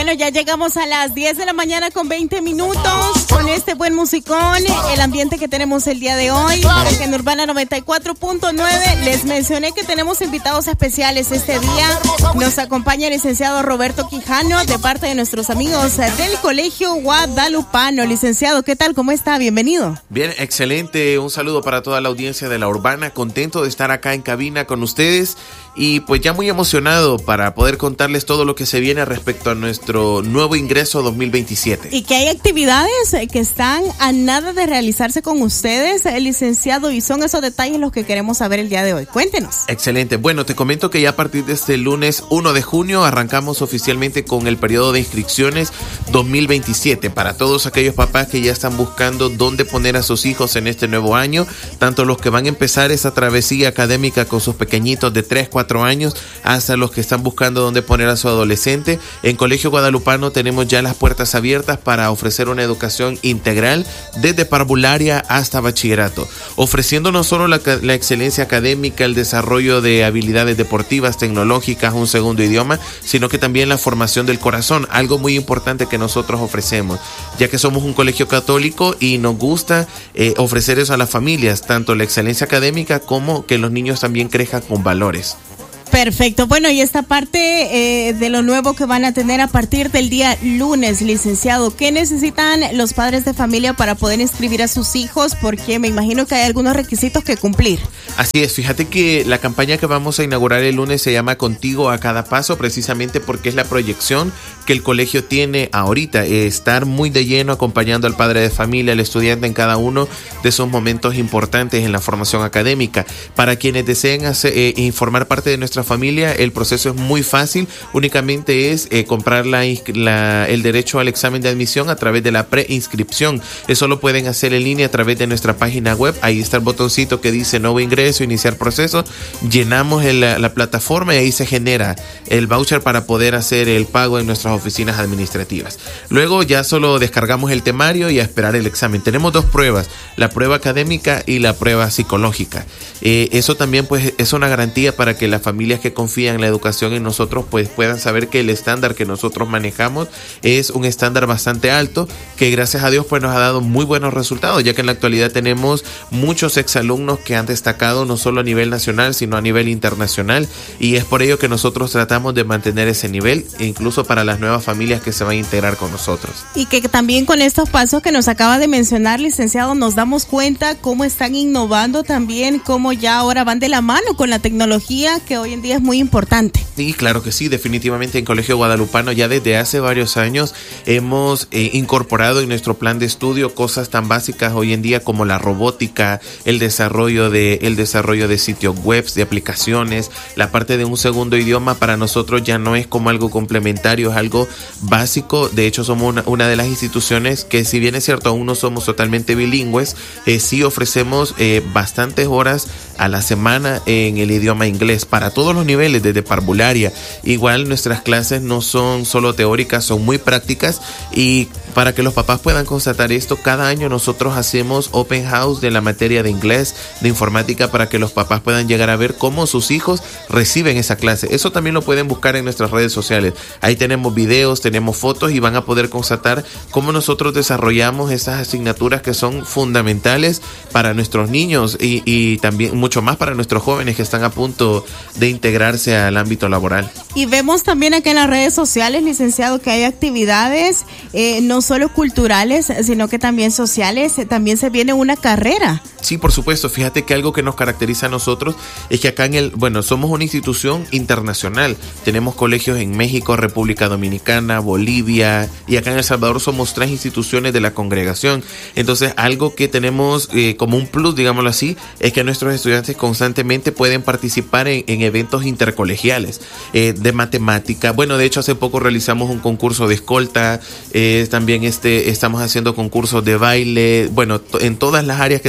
Bueno, ya llegamos a las 10 de la mañana con 20 minutos con este buen musicón, el ambiente que tenemos el día de hoy. En Urbana 94.9 les mencioné que tenemos invitados especiales este día. Nos acompaña el licenciado Roberto Quijano de parte de nuestros amigos del Colegio Guadalupano. Licenciado, ¿qué tal? ¿Cómo está? Bienvenido. Bien, excelente. Un saludo para toda la audiencia de la Urbana. Contento de estar acá en cabina con ustedes y pues ya muy emocionado para poder contarles todo lo que se viene respecto a nuestro nuevo ingreso 2027. Y que hay actividades que están a nada de realizarse con ustedes, licenciado, y son esos detalles los que queremos saber el día de hoy. Cuéntenos. Excelente. Bueno, te comento que ya a partir de este lunes 1 de junio arrancamos oficialmente con el periodo de inscripciones 2027 para todos aquellos papás que ya están buscando dónde poner a sus hijos en este nuevo año, tanto los que van a empezar esa travesía académica con sus pequeñitos de 3, 4 años, hasta los que están buscando dónde poner a su adolescente. En Colegio Guadalupano tenemos ya las puertas abiertas para ofrecer una educación integral desde parvularia hasta bachillerato, ofreciendo no solo la excelencia académica, el desarrollo de habilidades deportivas, tecnológicas, un segundo idioma, sino que también la formación del corazón, algo muy importante que nosotros ofrecemos, ya que somos un colegio católico y nos gusta ofrecer eso a las familias, tanto la excelencia académica como que los niños también crezcan con valores. Perfecto. Bueno, y esta parte de lo nuevo que van a tener a partir del día lunes, licenciado, ¿qué necesitan los padres de familia para poder inscribir a sus hijos? Porque me imagino que hay algunos requisitos que cumplir. Así es, fíjate que la campaña que vamos a inaugurar el lunes se llama Contigo a cada paso, precisamente porque es la proyección que el colegio tiene ahorita, estar muy de lleno acompañando al padre de familia, al estudiante en cada uno de esos momentos importantes en la formación académica. Para quienes deseen formar parte de nuestra familia, el proceso es muy fácil, únicamente es comprar el derecho al examen de admisión a través de la preinscripción. Eso lo pueden hacer en línea a través de nuestra página web, ahí está el botoncito que dice nuevo ingreso, iniciar proceso, llenamos la plataforma y ahí se genera el voucher para poder hacer el pago en nuestras oficinas administrativas. Luego ya solo descargamos el temario y a esperar el examen. Tenemos 2 pruebas, la prueba académica y la prueba psicológica. Eso también pues es una garantía para que las familias que confían en la educación en nosotros pues puedan saber que el estándar que nosotros manejamos es un estándar bastante alto, que gracias a Dios pues nos ha dado muy buenos resultados, ya que en la actualidad tenemos muchos exalumnos que han destacado no solo a nivel nacional sino a nivel internacional, y es por ello que nosotros tratamos de mantener ese nivel incluso para las nuevas familias que se van a integrar con nosotros. Y que también con estos pasos que nos acaba de mencionar, licenciado, nos damos cuenta cómo están innovando también, cómo ya ahora van de la mano con la tecnología, que hoy en día es muy importante. Sí, claro que sí, definitivamente en Colegio Guadalupano ya desde hace varios años hemos incorporado en nuestro plan de estudio cosas tan básicas hoy en día como la robótica, el desarrollo de sitios web, de aplicaciones, la parte de un segundo idioma para nosotros ya no es como algo complementario, es algo básico. De hecho somos una de las instituciones que, si bien es cierto aún no somos totalmente bilingües, sí ofrecemos bastantes horas a la semana en el idioma inglés para todos los niveles, desde parvularia. Igual nuestras clases no son solo teóricas, son muy prácticas, y para que los papás puedan constatar esto, cada año nosotros hacemos open house de la materia de inglés, de informática, para que los papás puedan llegar a ver cómo sus hijos reciben esa clase. Eso también lo pueden buscar en nuestras redes sociales. Ahí tenemos videos, tenemos fotos y van a poder constatar cómo nosotros desarrollamos esas asignaturas que son fundamentales para nuestros niños y también mucho más para nuestros jóvenes que están a punto de integrarse al ámbito laboral. Y vemos también aquí en las redes sociales, licenciado, que hay actividades no solo culturales, sino que también sociales. También se viene una carrera. Sí, por supuesto. Fíjate que algo que nos caracteriza a nosotros es que acá somos una institución internacional. Tenemos colegios en México, República Dominicana, Bolivia, y acá en El Salvador somos 3 instituciones de la congregación. Entonces, algo que tenemos como un plus, digámoslo así, es que nuestros estudiantes constantemente pueden participar en eventos intercolegiales de matemática. Bueno, de hecho, hace poco realizamos un concurso de escolta, también estamos haciendo concursos de baile, bueno, en todas las áreas que tratamos de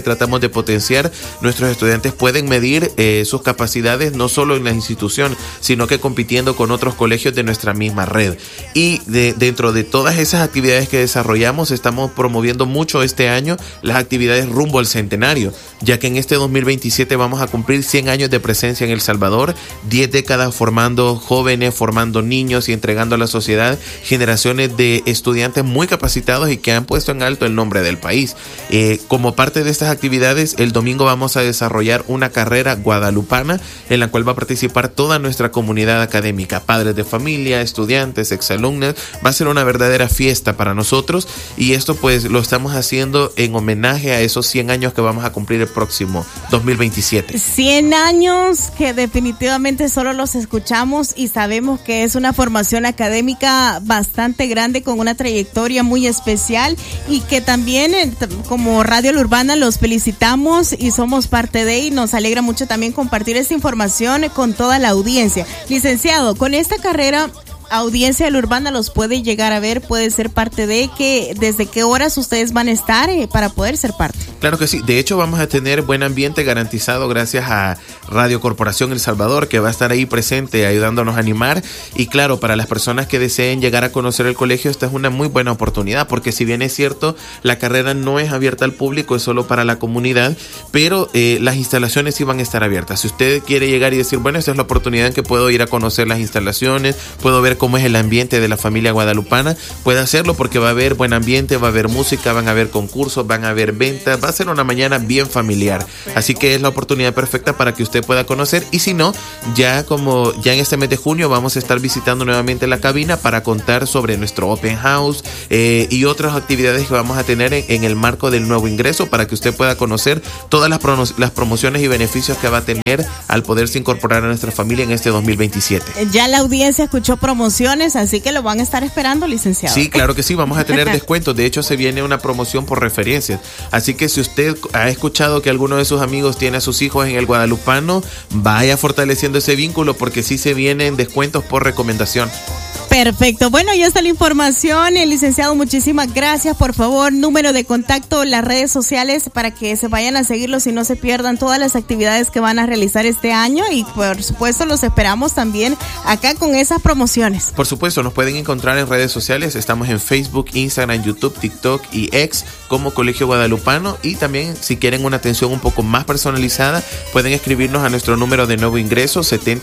de potenciar, nuestros estudiantes pueden medir sus capacidades no solo en la institución, sino que compitiendo con otros colegios de nuestra misma red. Y dentro de todas esas actividades que desarrollamos, estamos promoviendo mucho este año las actividades rumbo al centenario, ya que en este 2027 vamos a cumplir 100 años de presencia en El Salvador, 10 décadas formando jóvenes, formando niños y entregando a la sociedad generaciones de estudiantes muy capacitados y que han puesto en alto el nombre del país. Como parte de estas actividades, el domingo vamos a desarrollar una carrera guadalupana en la cual va a participar toda nuestra comunidad académica, padres de familia, estudiantes, exalumnos. Va a ser una verdadera fiesta para nosotros y esto pues lo estamos haciendo en homenaje a esos 100 años que vamos a cumplir el próximo 2027. 100 años que definitivamente solo los escuchamos y sabemos que es una formación académica bastante grande con una trayectoria muy especial y que también como Radio La Urbana los felicitamos y somos parte de, y nos alegra mucho también compartir esta información con toda la audiencia. Licenciado, con esta carrera, audiencia de La Urbana los puede llegar a ver, puede ser parte de, que desde qué horas ustedes van a estar para poder ser parte. Claro que sí, de hecho vamos a tener buen ambiente garantizado gracias a Radio Corporación El Salvador, que va a estar ahí presente ayudándonos a animar. Y claro, para las personas que deseen llegar a conocer el colegio, esta es una muy buena oportunidad, porque si bien es cierto, la carrera no es abierta al público, es solo para la comunidad, pero las instalaciones sí van a estar abiertas. Si usted quiere llegar y decir, bueno, esta es la oportunidad en que puedo ir a conocer las instalaciones, puedo ver cómo es el ambiente de la familia guadalupana, puede hacerlo porque va a haber buen ambiente, va a haber música, van a haber concursos, van a haber ventas, va a ser una mañana bien familiar, así que es la oportunidad perfecta para que usted pueda conocer. Y si no, ya en este mes de junio vamos a estar visitando nuevamente la cabina para contar sobre nuestro open house y otras actividades que vamos a tener en el marco del nuevo ingreso, para que usted pueda conocer todas las promociones y beneficios que va a tener al poderse incorporar a nuestra familia en este 2027. Ya la audiencia escuchó promociones, así que lo van a estar esperando, licenciado. Sí, claro que sí, vamos a tener descuentos. De hecho, se viene una promoción por referencias, así que si usted ha escuchado que alguno de sus amigos tiene a sus hijos en el guadalupano, vaya fortaleciendo ese vínculo, porque sí se vienen descuentos por recomendación. Perfecto. Bueno, ya está la información. Licenciado, muchísimas gracias. Por favor, número de contacto, las redes sociales para que se vayan a seguirlos y no se pierdan todas las actividades que van a realizar este año. Y por supuesto, los esperamos también acá con esas promociones. Por supuesto, nos pueden encontrar en redes sociales. Estamos en Facebook, Instagram, YouTube, TikTok y X como Colegio Guadalupano. Y también, si quieren una atención un poco más personalizada, pueden escribirnos a nuestro número de nuevo ingreso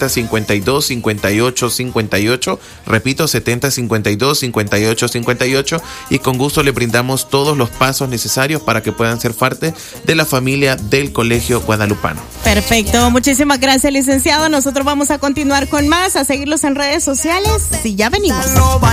7052-5858. Repito, 7052-5858, y con gusto le brindamos todos los pasos necesarios para que puedan ser parte de la familia del Colegio Guadalupano. Perfecto, muchísimas gracias, licenciado. Nosotros vamos a continuar con más, a seguirlos en redes sociales y ya venimos.